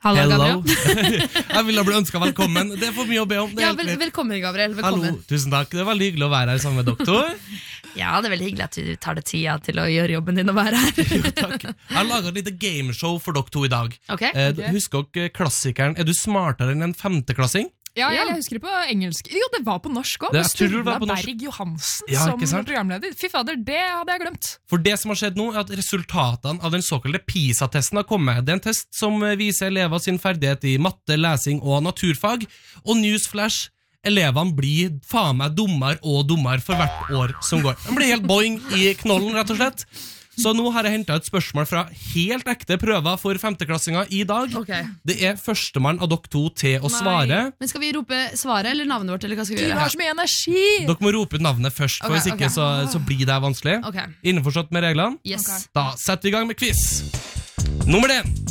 Hallo, Hello. Gabriel. Jeg vil bli ønsket velkommen. Det er for mye å be om. Det er Ja, helt greit. velkommen, Gabriel. Velkommen. Hallo, tusen takk. Det er veldig hyggelig å være her sammen med doktor. Ja, det er veldig hyggelig at du tar deg tida til å gjøre jobben din og være her. Jo, takk. Jeg har laget et lite gameshow for dere to i dag. Ok. Husker dere klassikeren Er du smartere enn en femteklassing? Ja, jeg husker det på engelsk. Jo, det var på norsk også. Det- Med jeg tror det var Sturla på norsk. Berg Johansen Ja, som ikke sant? programleder. Fy fader, det hadde jeg glemt. For det som har skjedd nå er at resultatene av den såkalte PISA-testen har kommet. Det er en test som viser elever sin ferdighet i matte, lesing og naturfag. Og newsflash, elevene blir faen meg dummere og dummere for hvert år som går. De blir helt boing i knollen, rett og slett. Så nå har jeg hentet et spørsmål fra helt ekte prøver for femteklassinger i dag. Ok. Det er førstemann av dere to til å svare. Men skal vi rope svaret eller navnet vårt, eller hva skal vi Du gjøre? har så mye energi! Dere må rope ut navnet først, for Ok, hvis ikke ok. så blir det vanskelig. Ok. Innforstått med reglene? Yes. Ok. Da setter vi i gang med quiz. Nummer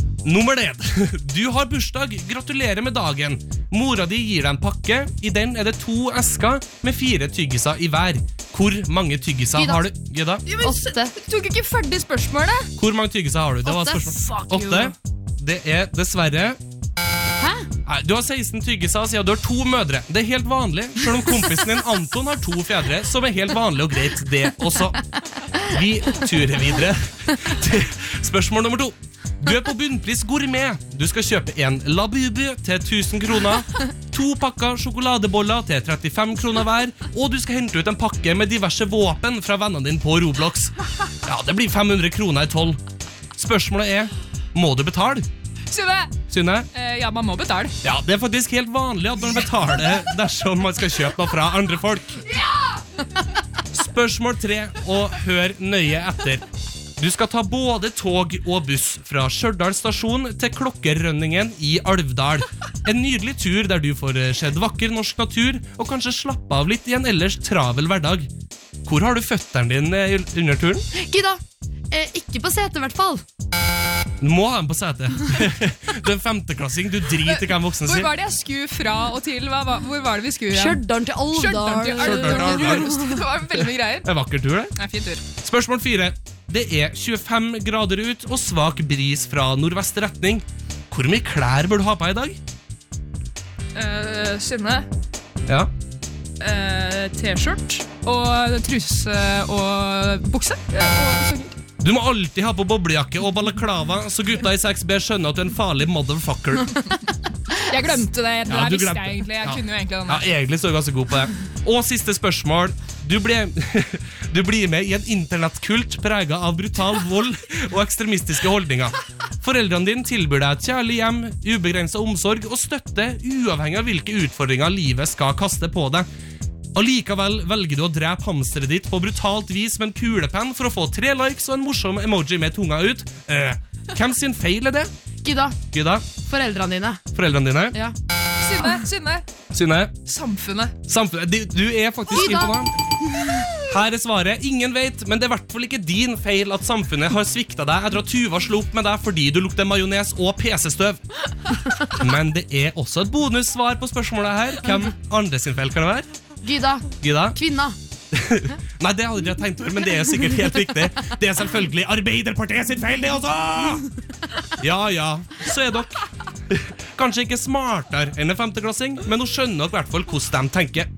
1. Du har bursdag. Gratulerer med dagen. Mora di gir deg en pakke. I den er det 2 esker med 4 tyggiser i hver. Hvor mange tyggiser Gida. har du? Gida? 8. Du tok ikke ferdig spørsmålet! Hvor mange tyggiser har du? Det var 8. spørsmål. Fuck you. 8. Det er dessverre Hæ? Nei, du har 16 tyggiser siden du har 2 mødre. Det er helt vanlig, selv om kompisen din Anton har 2 fedre, som er helt vanlig og greit, det også. Vi turer videre til spørsmål nummer 2. Du er på bunnpris gourmet. Du skal kjøpe en Labubu til 1000 kroner, 2 pakker sjokoladeboller til 35 kroner hver, og du skal hente ut en pakke med diverse våpen fra vennene dine på Roblox. Ja, det blir 500 kroner i toll. Spørsmålet er, må du betale? Synne? Ja, man må betale. Ja, det er faktisk helt vanlig at man betaler dersom man skal kjøpe noe fra andre folk. Spørsmål 3, og hør nøye etter. Du skal ta både tog og buss fra Stjørdal stasjon til Klokkerrønningen i Alvdal. En nydelig tur der du får sett vakker norsk natur og kanskje slappe av litt i en ellers travel hverdag. Hvor har du føtterne dine under turen? Gida, ikke på sete i hvert fall. Du må ha dem på setet. Du er en femteklassing, du driter i hva en voksen Hvor sier. var det jeg skulle fra og til? Hvor var det vi skulle? Stjørdal til Stjørdal til Alvdal. Alvdal. Det var veldig mye greier. Det er vakker tur, det. Nei, fin tur. Spørsmål 4. Det er 25 grader ut og svak bris fra nordvest retning. Hvor mye klær bør du ha på i dag? Synne. Ja. T-skjort og truse og bukse. Og sokker. Du må alltid ha på boblejakke og balaklava, så gutta i 6B skjønner at du er en farlig motherfucker. Jeg glemte det. Det Ja, der du visste glemte. jeg egentlig. Jeg Ja. kunne jo egentlig den Ja, der. egentlig så er du ganske god på det. Og siste spørsmål. Du blir med i en internettkult preget av brutal vold og ekstremistiske holdninger. Foreldrene dine tilbyr deg et kjærlig hjem, ubegrenset omsorg og støtte, uavhengig av hvilke utfordringer livet skal kaste på deg. Allikevel velger du å drepe hamsteret ditt på brutalt vis med en kulepenn for å få 3 likes og en morsom emoji med tunga ut. Hvem sin feil er det? Gida, Gida? foreldrene dine. Foreldrene dine? Ja. Synne. Synne? Samfunnet. Samfunnet? Du er faktisk Gida. imponert. Her er svaret. Ingen vet, men det er i hvert fall ikke din feil at samfunnet har sviktet deg etter at Tuva slo opp med deg fordi du lukter majones og PC-støv. Men det er også et bonussvar på spørsmålet her. Hvem andre sin feil kan det være? Gida, Gida? kvinna. Nei, det hadde jeg tenkt over, men det er sikkert helt riktig. Det er selvfølgelig Arbeiderpartiet sin feil, det også! Ja, så er dere kanskje ikke smartere enn en femteklassing, men nå skjønner dere i hvert fall hvordan de tenker.